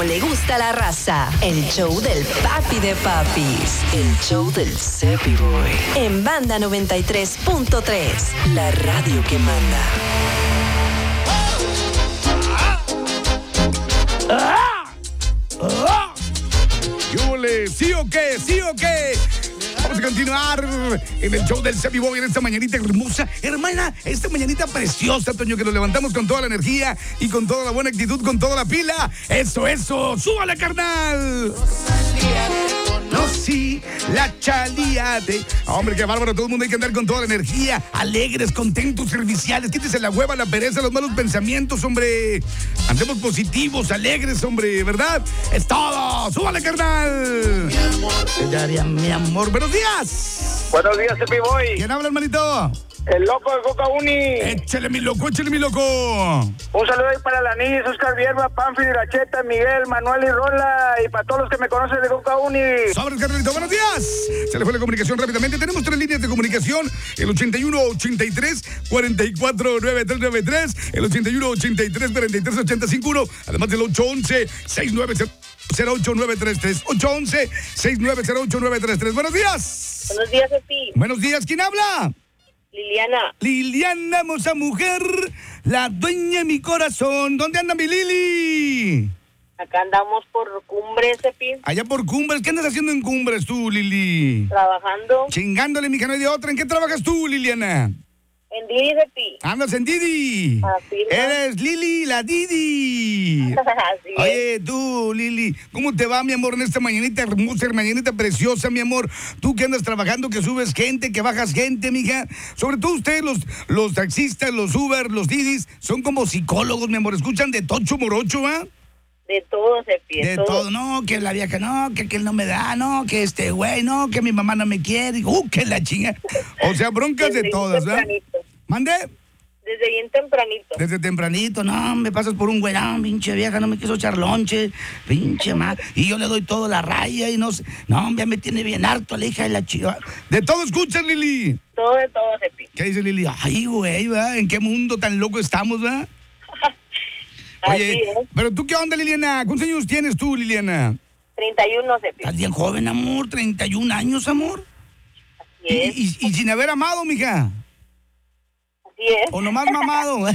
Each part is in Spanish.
Le gusta la raza. El show del papi de papis. El show del Cepi Boy. En Banda 93.3. La radio que manda. ¡Yule! ¿Sí o qué? ¿Sí o qué? Vamos a continuar en el show del Cepi Boy en esta mañanita hermosa. Hermana, esta mañanita preciosa, Toño, que nos levantamos con toda la energía y con toda la buena actitud, con toda la pila. ¡Eso, eso! ¡Súbale, carnal! No, sí, la chalíate. Hombre, qué bárbaro, todo el mundo hay que andar con toda la energía, alegres, contentos, serviciales. Quítese la hueva, la pereza, los malos pensamientos, hombre. Andemos positivos, alegres, hombre, ¿verdad? Es todo. ¡Súbale, carnal! Mi amor. Mi amor. ¡Buenos días! Buenos días, Cepi Boy. ¿Quién habla, hermanito? El loco de Coca Uni. Échale, mi loco, échale, mi loco. Un saludo ahí para la Nis, Oscar Vierba, Panfi, Racheta, Miguel, Manuel y Rola. Y para todos los que me conocen de Coca Uni. Sobres, carnalito, buenos días. Se le fue la comunicación rápidamente. Tenemos 3 líneas de comunicación. El 81-83-44-9393. El 81-83-43-851. Además del 811-690-08933. 811-690-08933. Buenos días. Buenos días, Cepi. Buenos días. ¿Quién habla? Liliana. Liliana, hermosa mujer, la dueña de mi corazón. ¿Dónde anda mi Lili? Acá andamos por Cumbres, Cepi. Allá por Cumbres. ¿Qué andas haciendo en Cumbres tú, Lili? Trabajando. Chingándole, mija, no hay de otra. ¿En qué trabajas tú, Liliana? En Didi, Cepi. Andas en Didi. Así es. Eres Lili, la Didi. Así es. Oye, tú, Lili, ¿cómo te va, mi amor, en esta mañanita hermosa, mañanita preciosa, mi amor? Tú que andas trabajando, que subes gente, que bajas gente, mija. Sobre todo ustedes, los taxistas, los Uber, los Didis, son como psicólogos, mi amor. Escuchan de tocho morocho, ¿va? De todo, Cepi. De todo. No, que la vieja, no, que él no me da, no, que este güey, no, que mi mamá no me quiere. Que la chinga. O sea, broncas de todas, ¿verdad? ¿Mande? Desde bien tempranito. Desde tempranito, no, me pasas por un güey, no, pinche vieja, no me quiso echar lonche, pinche ma. Y yo le doy todo la raya y no sé. No, ya me tiene bien harto la hija de la chiva. De todo escuchas, Lili. Todo de todo, Cepi. ¿Qué dice Lili? Ay, güey, ¿verdad? ¿En qué mundo tan loco estamos, verdad? Oye, Así es. pero tú, ¿qué onda, Liliana? ¿Cuántos años tienes tú, Liliana? 31, Cepi. Estás bien joven, amor, 31 años, amor. Así es. Y sin haber amado, mija. Así es. O nomás mamado. Nomás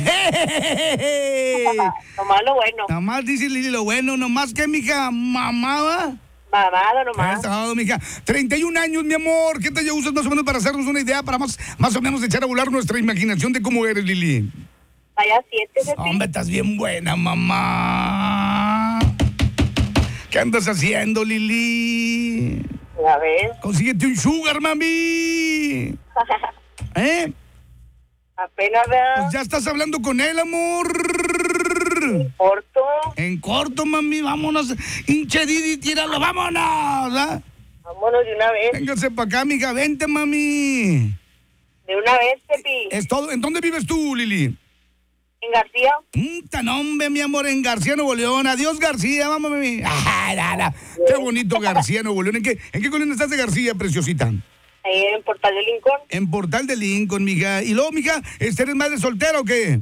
lo bueno. Nomás dice Lili lo bueno, nomás que, mija, mamada. Mamado nomás. Eso, mija. 31 años, mi amor. ¿Qué te usas más o menos para hacernos una idea, para más o menos echar a volar nuestra imaginación de cómo eres, Lili? Vaya 7, Cepi. Hombre, estás bien buena, mamá. ¿Qué andas haciendo, Lili? Ya ves. Consíguete un sugar, mami. ¿Eh? Apenas vea. Pues ya estás hablando con él, amor. Corto. En corto, mami, vámonos. Hinche Didi, tíralo, vámonos. ¿Ah? Vámonos de una vez. Véngase para acá, mija, vente, mami. De una vez, Cepi. Es todo. ¿En dónde vives tú, Lili? En García. Tan hombre, mi amor, en García, Nuevo León. Adiós, García, vamos, mami. Qué bonito García, Nuevo León. ¿En qué colonia estás de García, preciosita? Ahí en Portal de Lincoln. En Portal de Lincoln, mija. Y luego, mija, ¿eres madre soltera o qué?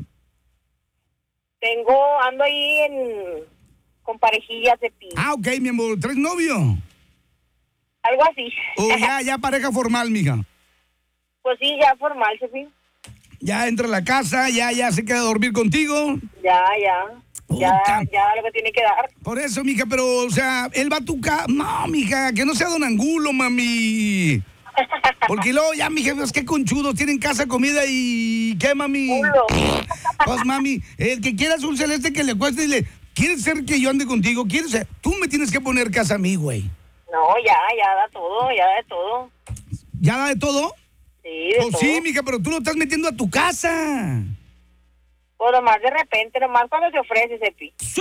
Ando ahí con parejillas de pi. Ah, ok, mi amor. ¿Traes novio? Algo así. O ya pareja formal, mija. Pues sí, ya formal, Cepi. Ya entra a la casa, ya se queda a dormir contigo. Ya Puta. lo que tiene que dar. Por eso, mija, pero, o sea, él va a tu casa. No, mija, que no sea don Angulo, mami. Porque luego ya, mija, pues qué conchudos, tienen casa, comida y... ¿Qué, mami? Culo. Pues, mami, el que quiera azul celeste que le cueste, dile, ¿quieres ser que yo ande contigo? ¿Quieres ser? Tú me tienes que poner casa a mí, güey. No, ya da todo, ya da de todo. ¿Ya da de todo? Sí, de Pues todo. sí, mija, pero tú lo estás metiendo a tu casa. Pues nomás de repente, nomás cuando se ofrece, Cepi. ¡Sí!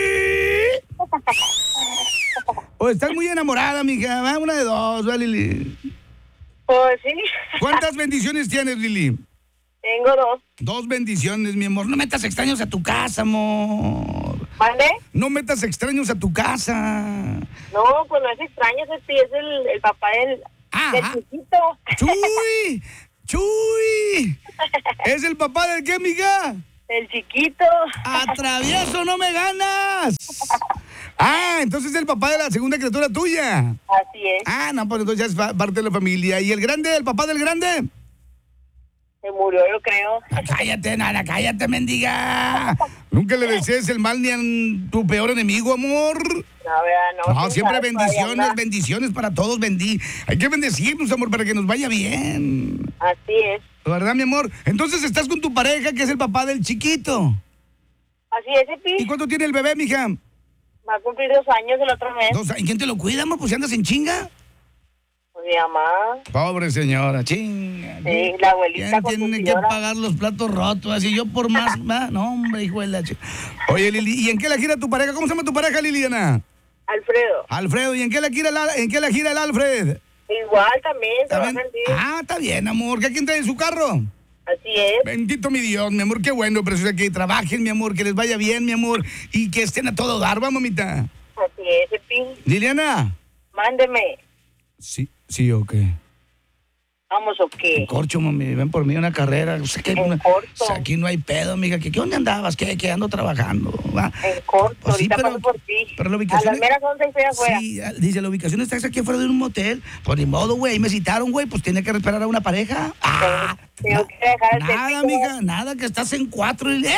O estás muy enamorada, mija. Va, una de dos, va, Lili. Pues sí. ¿Cuántas bendiciones tienes, Lili? Tengo 2. 2 bendiciones, mi amor. No metas extraños a tu casa, amor. ¿Mande? No metas extraños a tu casa. No, pues no es extraño, Cepi, es el papá del chiquito. ¡Chuy! ¡Chuy! ¿Es el papá del qué, mija? El chiquito. ¡A travieso no me ganas! Entonces es el papá de la segunda criatura tuya. Así es. No, pues entonces ya es parte de la familia. ¿Y el grande, el papá del grande? Se murió, yo creo. Cállate, Nara, cállate, mendiga. Nunca le desees el mal ni a tu peor enemigo, amor. No, siempre bendiciones para todos. Hay que bendecirnos, amor, para que nos vaya bien. Así es. ¿Verdad, mi amor? Entonces estás con tu pareja, que es el papá del chiquito. Así es, Epi. ¿Y cuánto tiene el bebé, mija? Va a cumplir 2 años el otro mes. ¿Y quién te lo cuida, amor? Pues si andas en chinga. Pues mi mamá. Pobre señora, chinga. Sí, la abuelita con tiene que pagar los platos rotos, así yo por más. No, hombre, hijo de la chica. Oye, Lili, ¿y en qué la gira tu pareja? ¿Cómo se llama tu pareja, Liliana? Alfredo. ¿Y en qué la gira el Alfred? Igual también. Está bien, amor. ¿Quién trae en su carro? Así es. Bendito mi Dios, mi amor, qué bueno, preciosa, que trabajen, mi amor, que les vaya bien, mi amor, y que estén a todo dar, va, mamita. Así es, Epi. Liliana. Mándeme. Sí, o qué. Vamos, ¿o qué? En corcho, mami, ven por mí una carrera. Corto. Aquí no hay pedo, amiga. ¿Qué dónde andabas? ¿Qué ando trabajando? ¿Va? En corto, pues sí, ahorita paso por ti. Pero la ubicación... A las meras 11 estoy afuera. Sí, dice, la ubicación está aquí afuera de un motel. Pues ni modo, güey, me citaron, güey, pues tiene que esperar a una pareja. Tengo que dejar el nada, amiga, nada, que estás en 4 y...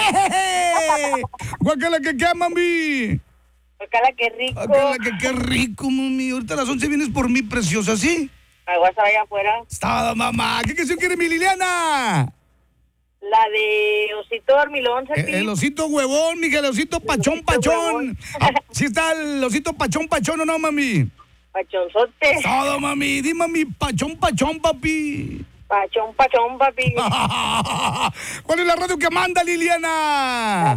Guácala que qué, mami. Guácala que rico. Guácala que qué rico, mami. Ahorita a las 11 vienes por mí, preciosa, ¿sí? Agua está allá afuera. Está, mamá. ¿Qué canción quiere mi Liliana? La de Osito Dormilón, el osito huevón, mija, el osito pachón. ¿Sí está el osito pachón o no, mami? Pachonzote. Todo, mami. Di, mami, pachón, papi. Pachón, papi. ¿Cuál es la radio que manda, Liliana? La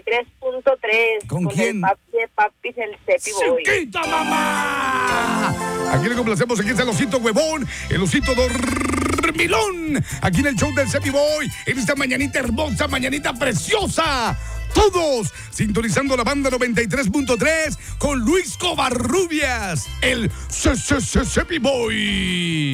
93.3. ¿Con quién? El papi de papis, el Cepi Boy. ¡Chiquita, mamá! Aquí le complacemos, aquí está el osito huevón, el osito dormilón, aquí en el show del Cepi Boy, en esta mañanita hermosa, mañanita preciosa. Todos sintonizando la banda 93.3 con Luis Covarrubias, el Cepi Boy.